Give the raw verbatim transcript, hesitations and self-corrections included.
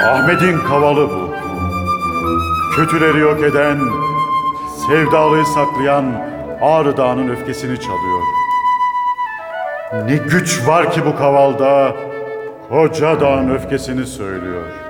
Ahmet'in kavalı bu. Kötüleri yok eden, sevdalıyı saklayan Ağrı Dağı'nın öfkesini çalıyor. Ne güç var ki bu kavalda, koca dağın öfkesini söylüyor.